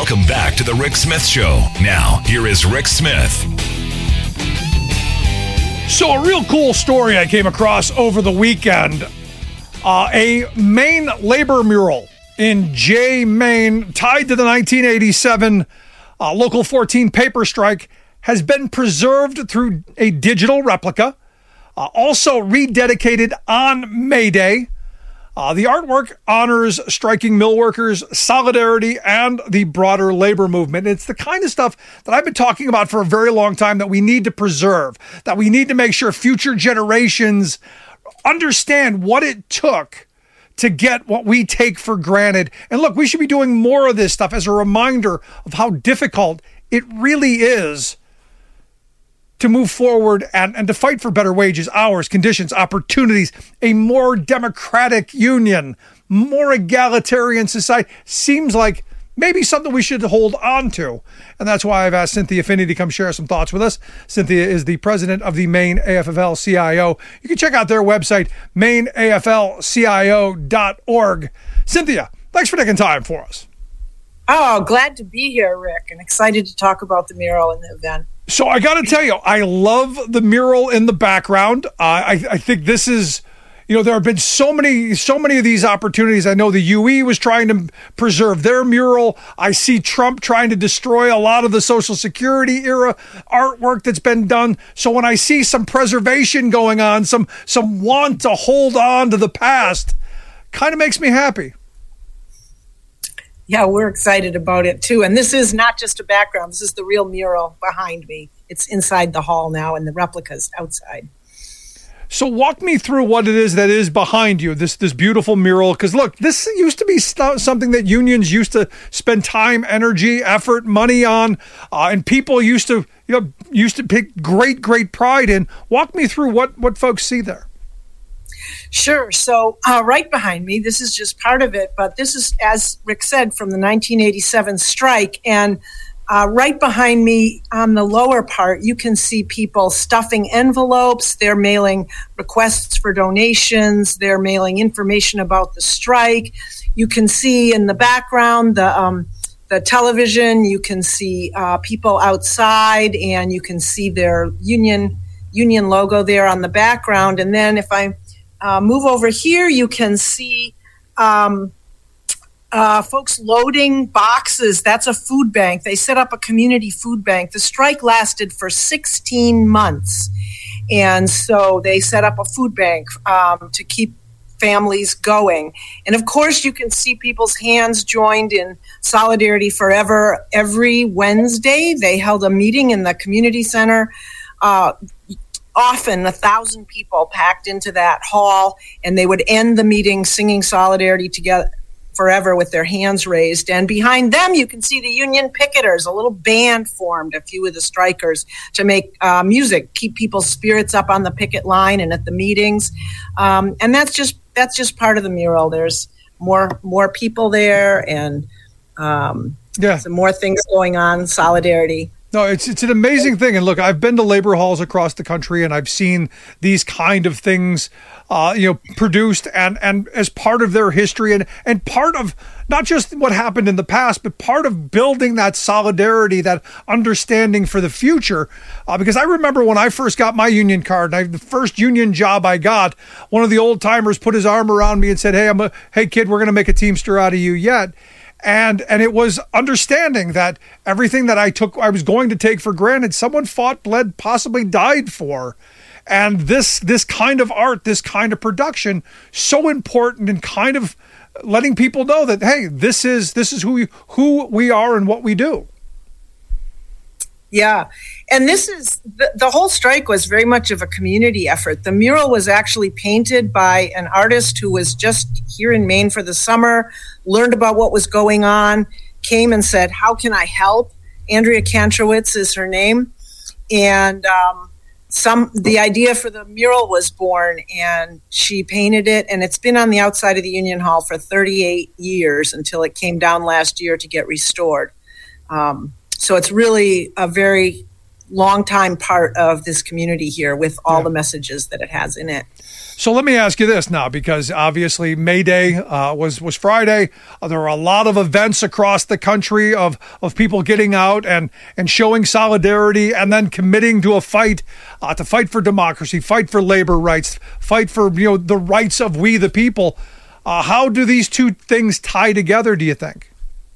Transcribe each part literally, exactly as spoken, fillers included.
Welcome back to the Rick Smith Show. Now, here is Rick Smith. So a real cool story I came across over the weekend. Uh, a Maine labor mural in Jay, Maine, tied to the nineteen eighty-seven uh, Local fourteen paper strike, has been preserved through a digital replica, uh, also rededicated on May Day. Uh, the artwork honors striking mill workers, solidarity, and the broader labor movement. It's the kind of stuff that I've been talking about for a very long time that we need to preserve, that we need to make sure future generations understand what it took to get what we take for granted. And look, we should be doing more of this stuff as a reminder of how difficult it really is to move forward and, and to fight for better wages, hours, conditions, opportunities, a more democratic union, more egalitarian society. Seems like maybe something we should hold on to. And that's why I've asked Cynthia Finney to come share some thoughts with us. Cynthia is the president of the Maine A F L L C I O. You can check out their website, maine A F L C I O dot org. Cynthia, thanks for taking time for us. Oh, glad to be here, Rick, and excited to talk about the mural and the event. So I got to tell you, I love the mural in the background. Uh, I, I think this is, you know, there have been so many, so many of these opportunities. I know the U E was trying to preserve their mural. I see Trump trying to destroy a lot of the Social Security era artwork that's been done. So when I see some preservation going on, some some want to hold on to the past, kind of makes me happy. Yeah, we're excited about it too. And this is not just a background. This is the real mural behind me. It's inside the hall now and the replica's outside. So walk me through what it is that is behind you, this this beautiful mural. Because look, this used to be st- something that unions used to spend time, energy, effort, money on, uh, and people used to, you know, used to take great, great pride in. Walk me through what, what folks see there. Sure. So uh, right behind me, this is just part of it, but this is, as Rick said, from the nineteen eighty-seven strike. And uh, right behind me on the lower part, you can see people stuffing envelopes. They're mailing requests for donations. They're mailing information about the strike. You can see in the background the um, the television. You can see uh, people outside, and you can see their union union logo there on the background. And then if I Uh, move over here, you can see um, uh, folks loading boxes. That's a food bank. They set up a community food bank. The strike lasted for sixteen months. And so they set up a food bank um, to keep families going. And of course, you can see people's hands joined in Solidarity Forever. Every Wednesday, they held a meeting in the community center. Uh, Often a thousand people packed into that hall, and they would end the meeting singing Solidarity Together Forever with their hands raised. And behind them, you can see the union picketers. A little band formed, a few of the strikers, to make uh, music, keep people's spirits up on the picket line and at the meetings. Um, and that's just that's just part of the mural. There's more more people there, and um, yeah, some more things going on. Solidarity. No, it's it's an amazing thing. And look, I've been to labor halls across the country, and I've seen these kind of things, uh, you know, produced and, and as part of their history and, and part of not just what happened in the past, but part of building that solidarity, that understanding for the future. Uh, because I remember when I first got my union card, and I, the first union job I got, one of the old timers put his arm around me and said, "Hey, I'm a hey kid, we're going to make a Teamster out of you yet." And and it was understanding that everything that I took, I was going to take for granted, someone fought, bled, possibly died for. And this this kind of art, this kind of production, so important in kind of letting people know that, hey, this is this is who we, who we are and what we do. Yeah. And this is, the, the whole strike was very much of a community effort. The mural was actually painted by an artist who was just here in Maine for the summer, learned about what was going on, came and said, "How can I help?" Andrea Kantrowitz is her name. And um, some the idea for the mural was born, and she painted it, and it's been on the outside of the Union Hall for thirty-eight years until it came down last year to get restored. Um, so it's really a very longtime part of this community here with all yeah. the messages that it has in it. So let me ask you this now, because obviously May Day uh, was was Friday. Uh, there were a lot of events across the country of of people getting out and and showing solidarity, and then committing to a fight, uh, to fight for democracy, fight for labor rights, fight for you know the rights of we the people. Uh, how do these two things tie together, do you think?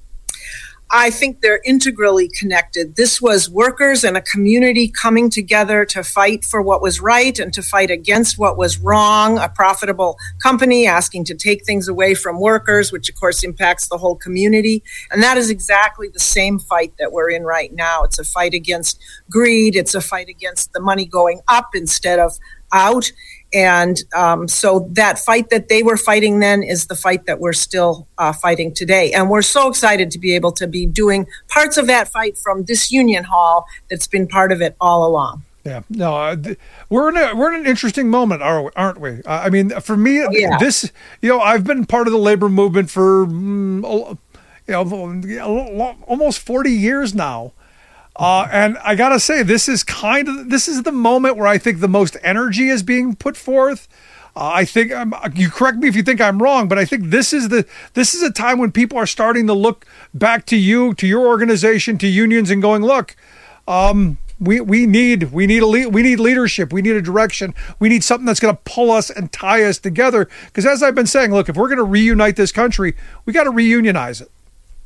I think they're integrally connected. This was workers and a community coming together to fight for what was right and to fight against what was wrong. A profitable company asking to take things away from workers, which of course impacts the whole community. And that is exactly the same fight that we're in right now. It's a fight against greed. It's a fight against the money going up instead of out. And um, so that fight that they were fighting then is the fight that we're still uh, fighting today. And we're so excited to be able to be doing parts of that fight from this union hall that's been part of it all along. Yeah, no, uh, th- we're in a we're in an interesting moment, aren't we? Uh, I mean, for me, oh, yeah. this, you know, I've been part of the labor movement for, mm, you know, almost forty years now. Uh, and I gotta say, this is kind of this is the moment where I think the most energy is being put forth. Uh, I think um, you correct me if you think I'm wrong, but I think this is the this is a time when people are starting to look back to you, to your organization, to unions, and going, look, um, we we need we need a le- we need leadership, we need a direction, we need something that's going to pull us and tie us together. Because as I've been saying, look, if we're going to reunite this country, we got to reunionize it.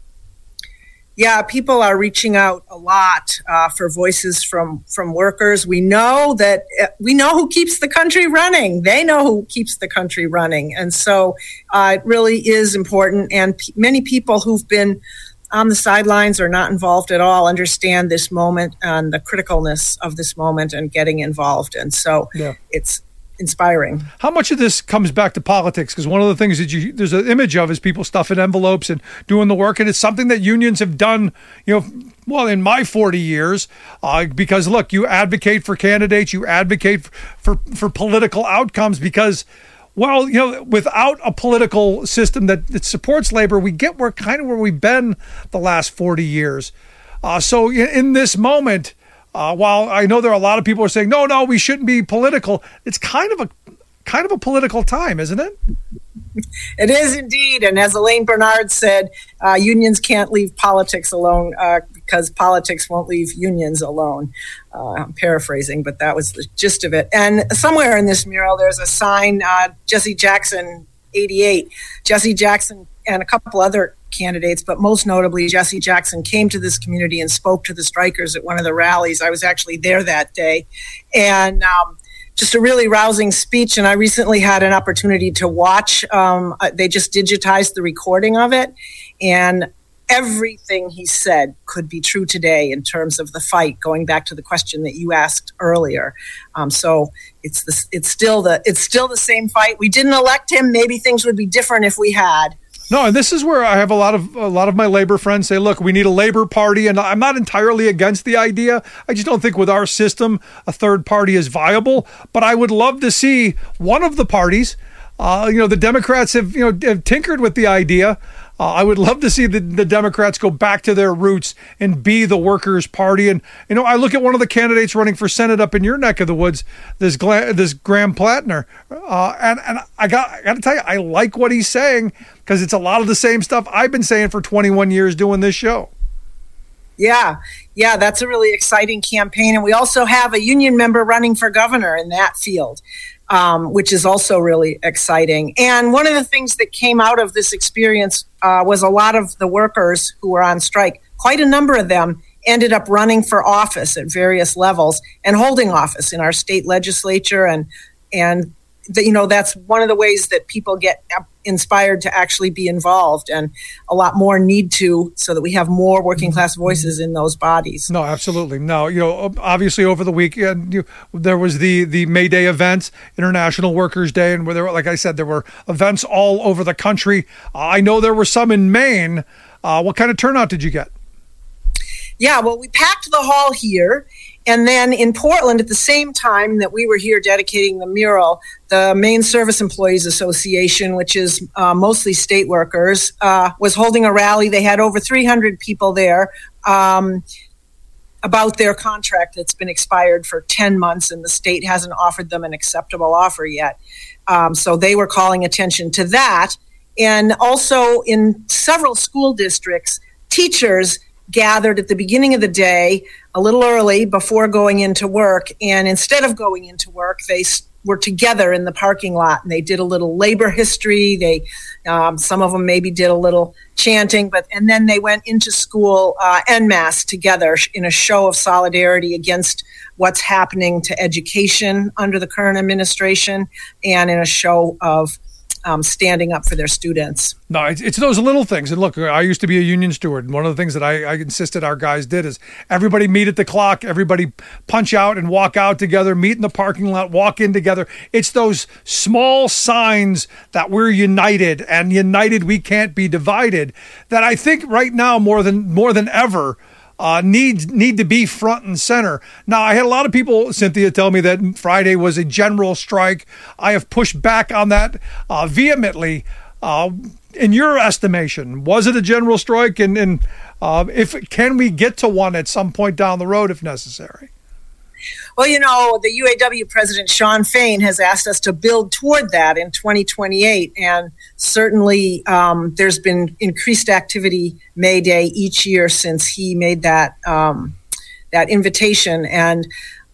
Yeah, people are reaching out a lot uh, for voices from, from workers. We know that uh, we know who keeps the country running. They know who keeps the country running. And so uh, it really is important. And p- many people who've been on the sidelines or not involved at all understand this moment and the criticalness of this moment and getting involved. And so yeah. it's inspiring. How much of this comes back to politics? Because one of the things that you there's an image of is people stuffing envelopes and doing the work, and it's something that unions have done, you know, well, in my forty years, uh, because look, you advocate for candidates, you advocate for, for for political outcomes, because, well, you know, without a political system that, that supports labor, we get where kind of where we've been the last forty years. Uh, so in, in this moment, Uh, while I know there are a lot of people who are saying, no, no, we shouldn't be political, it's kind of a kind of a political time, isn't it? It is indeed. And as Elaine Bernard said, uh, unions can't leave politics alone uh, because politics won't leave unions alone. Uh, I'm paraphrasing, but that was the gist of it. And somewhere in this mural, there's a sign, uh, Jesse Jackson, eighty-eight. Jesse Jackson and a couple other candidates, but most notably Jesse Jackson, came to this community and spoke to the strikers at one of the rallies. I was actually there that day. And um, just a really rousing speech. And I recently had an opportunity to watch. Um, they just digitized the recording of it. And everything he said could be true today in terms of the fight, going back to the question that you asked earlier. Um, so it's the, it's still the it's still the same fight. We didn't elect him. Maybe things would be different if we had. No, and this is where I have a lot of a lot of my labor friends say, look, we need a labor party. And I'm not entirely against the idea. I just don't think with our system, a third party is viable. But I would love to see one of the parties. Uh, you know, the Democrats have, you know, have tinkered with the idea. Uh, I would love to see the, the Democrats go back to their roots and be the workers' party. And, you know, I look at one of the candidates running for Senate up in your neck of the woods, this Gla- this Graham Plattner. Uh, and and I got, I got to tell you, I like what he's saying because it's a lot of the same stuff I've been saying for twenty-one years doing this show. Yeah, yeah, that's a really exciting campaign. And we also have a union member running for governor in that field. Um, which is also really exciting. And one of the things that came out of this experience uh, was a lot of the workers who were on strike, quite a number of them ended up running for office at various levels and holding office in our state legislature. And, and the, you know, that's one of the ways that people get inspired to actually be involved, and a lot more need to, so that we have more working class voices in those bodies. No, absolutely. No, you know, obviously over the weekend, you, there was the, the May Day events, International Workers' Day, and where there were, like I said, there were events all over the country. Uh, I know there were some in Maine. Uh, what kind of turnout did you get? Yeah, well, we packed the hall here. And then in Portland, at the same time that we were here dedicating the mural, the Maine Service Employees Association, which is uh, mostly state workers, uh, was holding a rally. They had over three hundred people there. Um, about their contract that's been expired for ten months and the state hasn't offered them an acceptable offer yet. Um, so they were calling attention to that. And also in several school districts, teachers gathered at the beginning of the day a little early before going into work. And instead of going into work, they were together in the parking lot and they did a little labor history. They, um, some of them maybe did a little chanting, but and then they went into school uh, en masse together in a show of solidarity against what's happening to education under the current administration and in a show of Um, standing up for their students. No, it's, it's those little things. And look, I used to be a union steward. And one of the things that I, I insisted our guys did is everybody meet at the clock, everybody punch out and walk out together, meet in the parking lot, walk in together. It's those small signs that we're united, and united we can't be divided, that I think right now more than more than ever Uh, need, need to be front and center. Now, I had a lot of people, Cynthia, tell me that Friday was a general strike. I have pushed back on that uh, vehemently. Uh, in your estimation, was it a general strike? And, and uh, if can we get to one at some point down the road if necessary? Well, you know, the U A W president, Shawn Fain, has asked us to build toward that in twenty twenty-eight. And certainly um, there's been increased activity May Day each year since he made that um, that invitation. And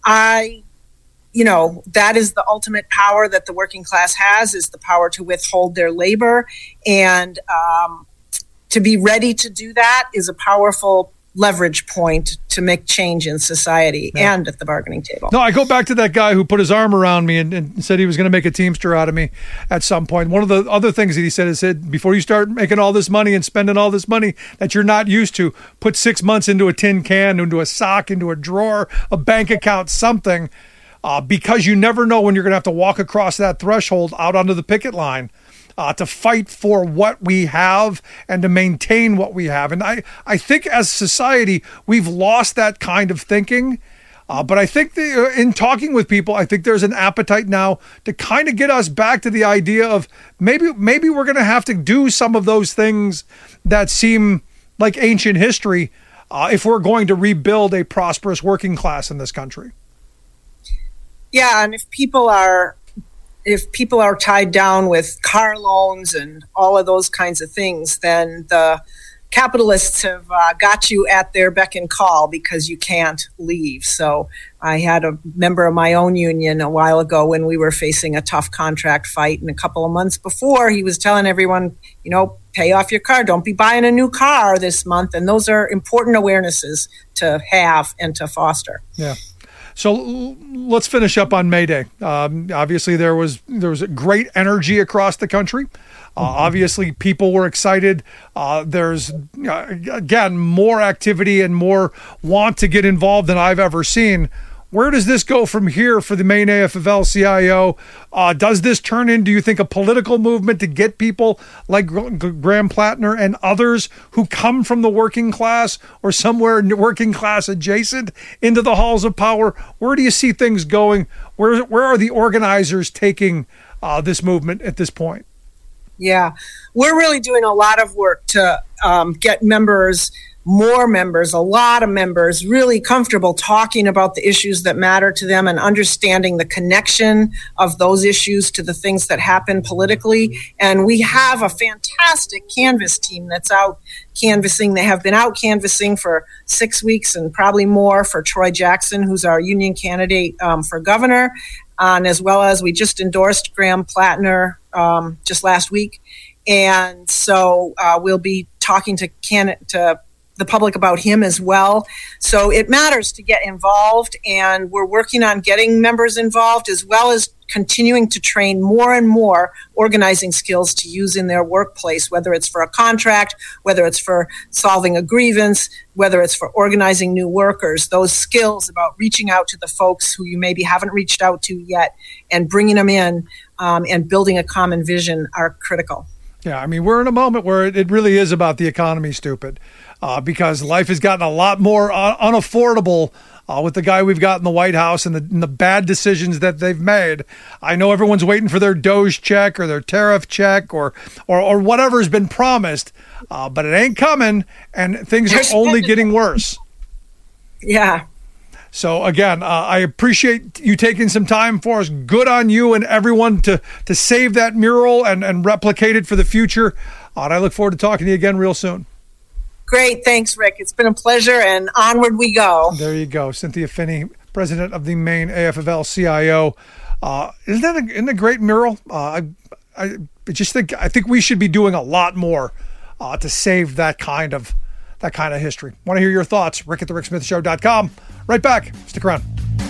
I, you know, that is the ultimate power that the working class has, is the power to withhold their labor. And um, to be ready to do that is a powerful leverage point to make change in society yeah. and at the bargaining table. No, I go back to that guy who put his arm around me and, and said he was going to make a Teamster out of me at some point. One of the other things that he said is said, before you start making all this money and spending all this money that you're not used to, put six months into a tin can, into a sock, into a drawer, a bank account, something, uh, because you never know when you're going to have to walk across that threshold out onto the picket line. Uh, to fight for what we have and to maintain what we have. And I, I think as society, we've lost that kind of thinking. Uh, but I think the, in talking with people, I think there's an appetite now to kind of get us back to the idea of maybe maybe we're going to have to do some of those things that seem like ancient history uh, if we're going to rebuild a prosperous working class in this country. Yeah, and if people are If people are tied down with car loans and all of those kinds of things, then the capitalists have uh, got you at their beck and call because you can't leave. So I had a member of my own union a while ago when we were facing a tough contract fight. And a couple of months before, he was telling everyone, you know, pay off your car. Don't be buying a new car this month. And those are important awarenesses to have and to foster. Yeah. So let's finish up on May Day. Um, obviously, there was there was a great energy across the country. Uh, mm-hmm. Obviously, people were excited. Uh, there's, uh, again, more activity and more want to get involved than I've ever seen. Where does this go from here for the Maine A F L L C I O? Uh, does this turn into, you think, a political movement to get people like Graham Plattner and others who come from the working class or somewhere working class adjacent into the halls of power? Where do you see things going? Where where are the organizers taking uh, this movement at this point? Yeah, we're really doing a lot of work to um, get members more members, a lot of members, really comfortable talking about the issues that matter to them and understanding the connection of those issues to the things that happen politically. And we have a fantastic canvas team that's out canvassing. They have been out canvassing for six weeks and probably more for Troy Jackson, who's our union candidate um, for governor. And as well as we just endorsed Graham Plattner um, just last week. And so uh, we'll be talking to can- to the public about him as well. So it matters to get involved, and we're working on getting members involved as well as continuing to train more and more organizing skills to use in their workplace, whether it's for a contract, whether it's for solving a grievance, whether it's for organizing new workers. Those skills about reaching out to the folks who you maybe haven't reached out to yet and bringing them in um, and building a common vision are critical. Yeah, I mean, we're in a moment where it, it really is about the economy, stupid, uh, because life has gotten a lot more un- unaffordable uh, with the guy we've got in the White House and the, and the bad decisions that they've made. I know everyone's waiting for their Doge check or their tariff check or or, or whatever's been promised, uh, but it ain't coming, and things are only getting worse. Yeah. So again, uh, I appreciate you taking some time for us. Good on you and everyone to to save that mural and, and replicate it for the future. Uh, and I look forward to talking to you again real soon. Great. Thanks, Rick. It's been a pleasure, and onward we go. There you go. Cynthia Finney, president of the Maine A F F L C I O. Uh, isn't that a, isn't it a great mural? Uh, I, I just think I think we should be doing a lot more uh, to save that kind of that kind of history. Want to hear your thoughts? Rick at the Rick Smith Show dot com. Right back. Stick around.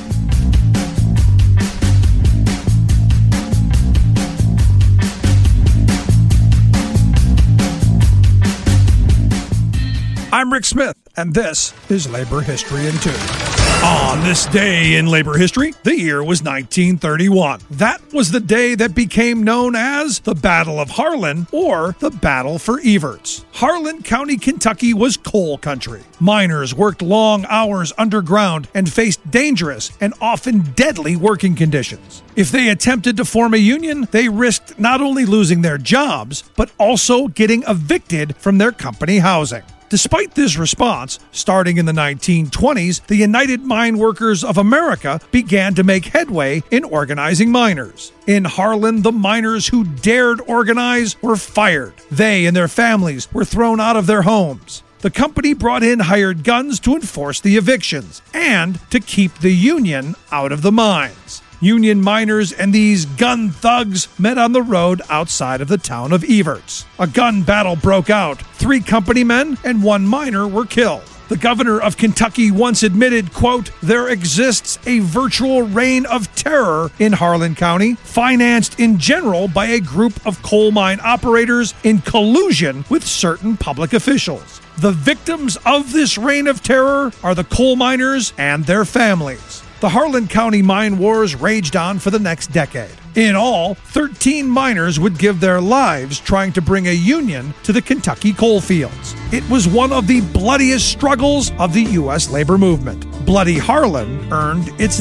I'm Rick Smith, and this is Labor History in Two. On this day in labor history, the year was nineteen thirty-one. That was the day that became known as the Battle of Harlan, or the Battle for Evarts. Harlan County, Kentucky was coal country. Miners worked long hours underground and faced dangerous and often deadly working conditions. If they attempted to form a union, they risked not only losing their jobs, but also getting evicted from their company housing. Despite this response, starting in the nineteen twenties, the United Mine Workers of America began to make headway in organizing miners. In Harlan, the miners who dared organize were fired. They and their families were thrown out of their homes. The company brought in hired guns to enforce the evictions and to keep the union out of the mines. Union miners and these gun thugs met on the road outside of the town of Evarts. A gun battle broke out. Three company men and one miner were killed. The governor of Kentucky once admitted, quote, "There exists a virtual reign of terror in Harlan County, financed in general by a group of coal mine operators in collusion with certain public officials. The victims of this reign of terror are the coal miners and their families." The Harlan County mine wars raged on for the next decade. In all, thirteen miners would give their lives trying to bring a union to the Kentucky coal fields. It was one of the bloodiest struggles of the U S labor movement. Bloody Harlan earned its